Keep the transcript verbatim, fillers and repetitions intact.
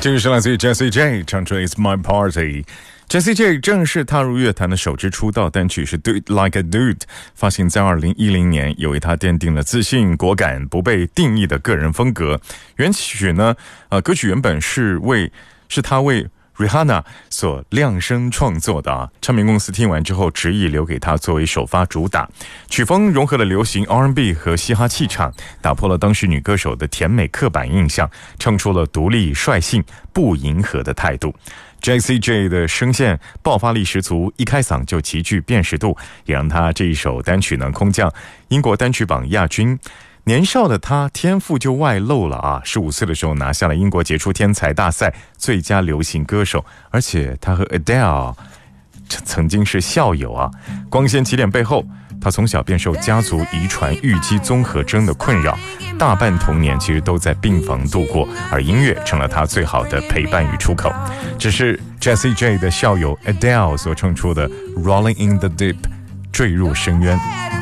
这个是来自于 Jessie J 唱出 It's My Party。Jessie J 正式踏入乐坛的首支出道单曲是 Do It Like a Dude， 发行在二零一零年，有为他奠定了自信、果敢、不被定义的个人风格。原曲呢，呃，歌曲原本是为是他为Rihanna 所量身创作的啊，唱片公司听完之后执意留给他作为首发主打。曲风融合了流行 R and B 和嘻哈气场，打破了当时女歌手的甜美刻板印象，唱出了独立率性不迎合的态度。Jessie J 的声线爆发力十足，一开嗓就极具辨识度，也让他这一首单曲呢空降英国单曲榜亚军。年少的他天赋就外露了啊！十五岁的时候拿下了英国杰出天才大赛最佳流行歌手，而且他和 Adele 曾经是校友啊。光鲜起点背后，他从小便受家族遗传郁积综合征的困扰，大半童年其实都在病房度过，而音乐成了他最好的陪伴与出口。只是 Jessie J 的校友 Adele 所唱出的 Rolling in the Deep， 坠入深渊。